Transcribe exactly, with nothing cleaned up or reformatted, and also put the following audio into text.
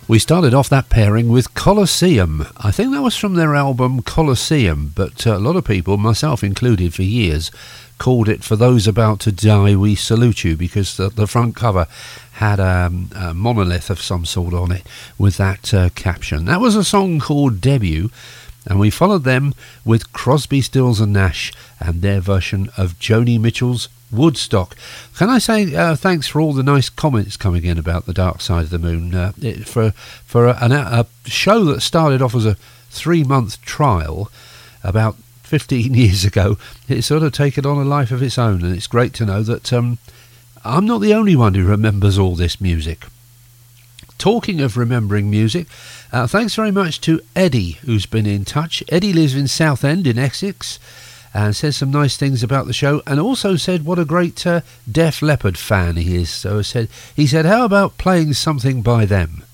We started off that pairing with Colosseum. I think that was from their album Colosseum, but a lot of people, myself included for years, called it For Those About to Die We Salute You, because the, the front cover had um, a monolith of some sort on it with that uh, caption. That was a song called Debut, and we followed them with Crosby, Stills and Nash and their version of Joni Mitchell's Woodstock. Can I say uh, thanks for all the nice comments coming in about the Dark Side of the Moon. Uh, it, for for a, an, a show that started off as a three-month trial about fifteen years ago, it's sort of taken on a life of its own, and it's great to know that um, I'm not the only one who remembers all this music. Talking of remembering music, uh, thanks very much to Eddie, who's been in touch. Eddie lives in Southend in Essex, and says some nice things about the show, and also said what a great uh, Def Leppard fan he is. So I said, he said, how about playing something by them?